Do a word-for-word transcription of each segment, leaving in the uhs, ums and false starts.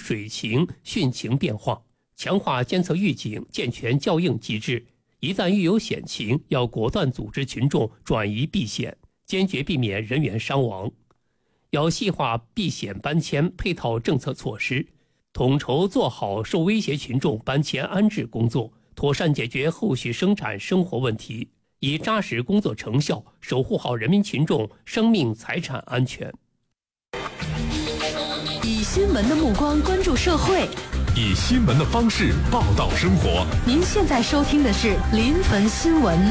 水情、汛情变化，强化监测预警、健全校应机制。一旦遇有险情，要果断组织群众转移避险，坚决避免人员伤亡。要细化避险搬迁配套政策措施，统筹做好受威胁群众搬迁安置工作，妥善解决后续生产生活问题，以扎实工作成效守护好人民群众生命财产安全。 以新闻的目光关注社会， 以新闻的方式报道生活。 您现在收听的是临汾新闻。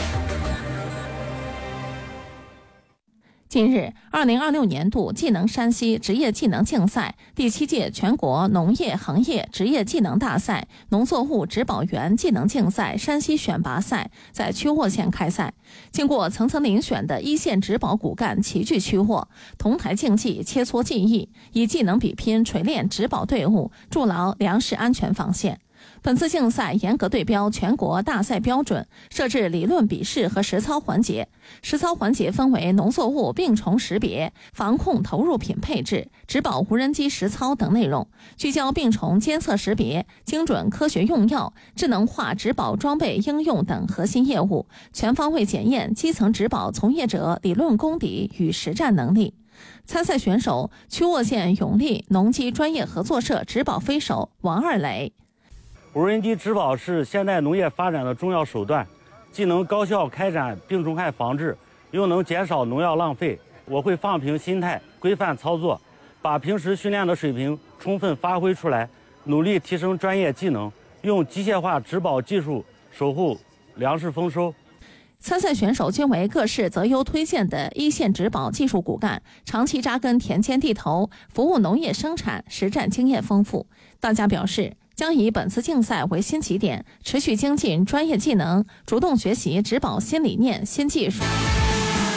近日，二零二六年度技能山西职业技能竞赛第七届全国农业行业职业技能大赛农作物植保员技能竞赛山西选拔赛在曲沃县开赛。经过层层遴选的一线植保骨干齐聚曲沃，同台竞技，切磋技艺，以技能比拼锤炼植保队伍，筑牢粮食安全防线。本次竞赛严格对标全国大赛标准，设置理论笔试和实操环节。实操环节分为农作物病虫识别、防控投入品配置、植保无人机实操等内容，聚焦病虫监测识别、精准科学用药、智能化植保装备应用等核心业务，全方位检验基层植保从业者理论功底与实战能力。参赛选手曲沃县永利农机专业合作社植保飞手王二磊。 无人机植保是现代农业发展的重要手段，既能高效开展病虫害防治，又能减少农药浪费。我会放平心态，规范操作，把平时训练的水平充分发挥出来，努力提升专业技能，用机械化植保技术守护粮食丰收。 参赛选手均为各市择优推荐的一线植保技术骨干，长期扎根田间地头，服务农业生产，实战经验丰富。大家表示，将以本次竞赛为新起点，持续精进专业技能，主动学习植保新理念、新技术。